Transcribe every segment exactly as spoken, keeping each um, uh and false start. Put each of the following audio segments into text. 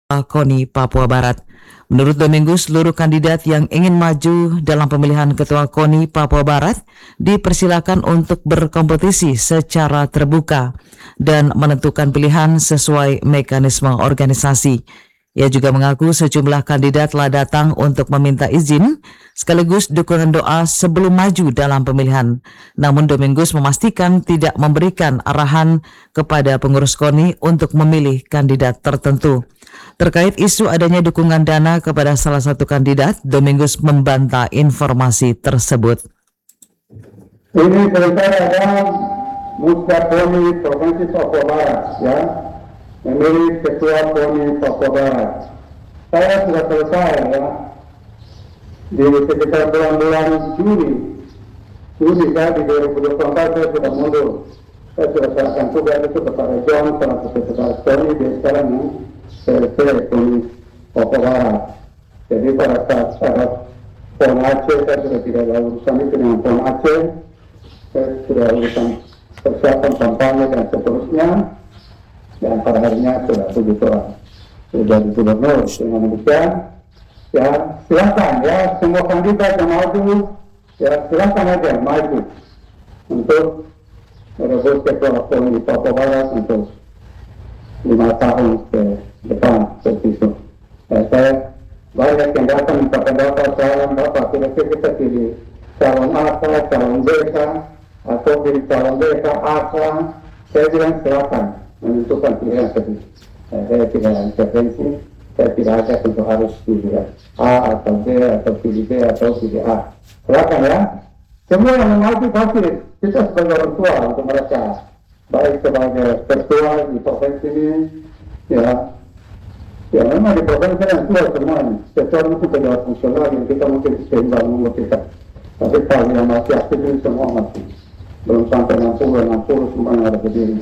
KONI Papua Barat. Menurut Domingus, seluruh kandidat yang ingin maju dalam pemilihan Ketua KONI Papua Barat dipersilakan untuk berkompetisi secara terbuka dan menentukan pilihan sesuai mekanisme organisasi. Ia juga mengaku sejumlah kandidat telah datang untuk meminta izin sekaligus dukungan doa sebelum maju dalam pemilihan. Namun Domingus memastikan tidak memberikan arahan kepada pengurus KONI untuk memilih kandidat tertentu. Terkait isu adanya dukungan dana kepada salah satu kandidat, Domingus membantah informasi tersebut. Ini cerita ada Musda KONI Provinsi Papua Barat, ya, memilih Ketua KONI Papua Barat. Saya sudah selesai, ya, di sekitar bulan-bulan Juli. Juli saya di dua ribu dua puluh empat saya sudah mundur. Saya sudah serahkan tugas itu kepada John, salah satu ketua KONI di sekarang ini. Saya KONI Papua Barat. Jadi pada saat ada PON Aceh, saya sudah tidak ada urusan itu dengan PON Aceh. Saya sudah urusan persiapan kampanye dan seterusnya. Dan pada harinya sudah begitu sudah di gubernur. Dengan demikian, ya silakan ya semua kandidat yang maju, ya silakan aja maju untuk merebut Ketua KONI Papua Barat untuk lima tahun ke depan seperti itu. Ya, saya banyak yang datang minta pendapat calon bapak, kira-kira kita pilih calon A, calon B, atau pilih calon B, A, saya bilang silakan menentukan pilihan sendiri. Ya, saya tidak intervensi, saya tidak ada untuk harus pilih A atau B atau pilih B atau pilih A. Silakan ya. Semua yang maju pasti kita sebagai orang tua untuk mereka, baik sebagai ketua di provinsi ini, ya, ya memang di provinsi yang tua semuanya, ketua itu pejabat fungsional yang kita mungkin seimbang menurut kita. Tapi kalau yang masih aktif ini semua masih belum sampai enam puluh, enam puluh semuanya ada berdiri.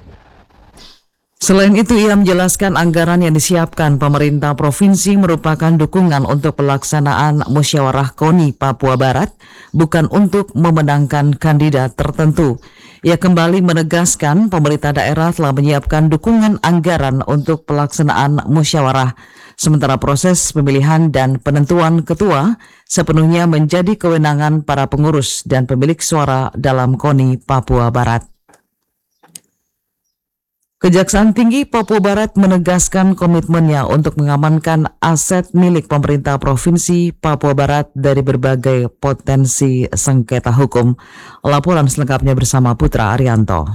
Selain itu, ia menjelaskan anggaran yang disiapkan pemerintah provinsi merupakan dukungan untuk pelaksanaan musyawarah KONI Papua Barat, bukan untuk memenangkan kandidat tertentu. Ia kembali menegaskan pemerintah daerah telah menyiapkan dukungan anggaran untuk pelaksanaan musyawarah, sementara proses pemilihan dan penentuan ketua sepenuhnya menjadi kewenangan para pengurus dan pemilik suara dalam KONI Papua Barat. Kejaksaan Tinggi Papua Barat menegaskan komitmennya untuk mengamankan aset milik pemerintah Provinsi Papua Barat dari berbagai potensi sengketa hukum. Laporan selengkapnya bersama Putra Arianto.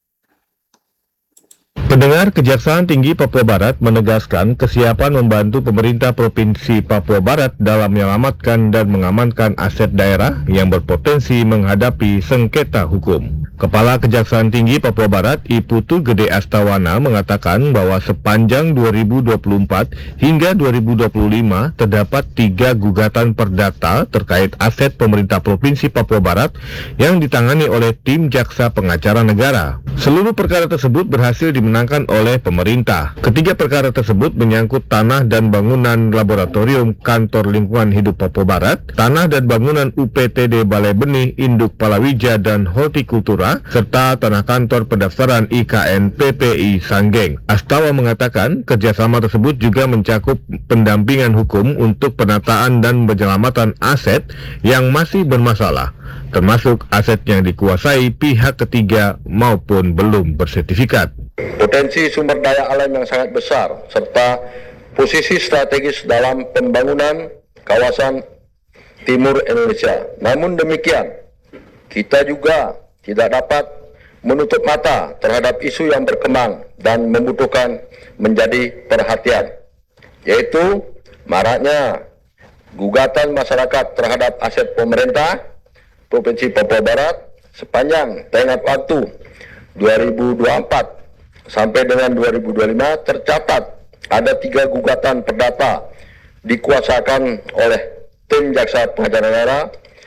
Pendengar, Kejaksaan Tinggi Papua Barat menegaskan kesiapan membantu pemerintah Provinsi Papua Barat dalam menyelamatkan dan mengamankan aset daerah yang berpotensi menghadapi sengketa hukum. Kepala Kejaksaan Tinggi Papua Barat, I Putu Gede Astawana, mengatakan bahwa sepanjang dua ribu dua puluh empat hingga dua ribu dua puluh lima terdapat tiga gugatan perdata terkait aset pemerintah Provinsi Papua Barat yang ditangani oleh tim Jaksa Pengacara Negara. Seluruh perkara tersebut berhasil dimenangkan oleh pemerintah. Ketiga perkara tersebut menyangkut tanah dan bangunan laboratorium Kantor Lingkungan Hidup Papua Barat, tanah dan bangunan U P T D Balai Benih Induk Palawija dan Hortikultura, serta tanah kantor pendaftaran I K N P P I Sanggeng. Astawa mengatakan kerjasama tersebut juga mencakup pendampingan hukum untuk penataan dan penyelamatan aset yang masih bermasalah, termasuk aset yang dikuasai pihak ketiga maupun belum bersertifikat. Potensi sumber daya alam yang sangat besar, serta posisi strategis dalam pembangunan kawasan timur Indonesia. Namun demikian, kita juga tidak dapat menutup mata terhadap isu yang berkembang dan membutuhkan menjadi perhatian, yaitu maraknya gugatan masyarakat terhadap aset pemerintah Provinsi Papua Barat sepanjang tenggat waktu dua ribu dua puluh empat sampai dengan dua ribu dua puluh lima tercatat ada tiga gugatan perdata dikuasakan oleh tim Jaksa Pengacara Negara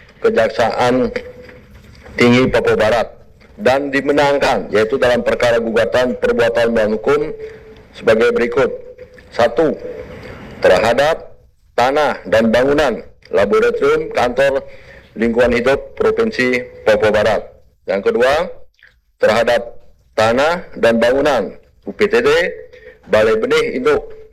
Kejaksaan Tinggi Papua Barat dan dimenangkan, yaitu dalam perkara gugatan perbuatan melawan hukum sebagai berikut. Satu, terhadap tanah dan bangunan laboratorium Kantor Lingkungan Hidup Provinsi Papua Barat. Yang kedua, terhadap tanah dan bangunan U P T D Balai Benih Induk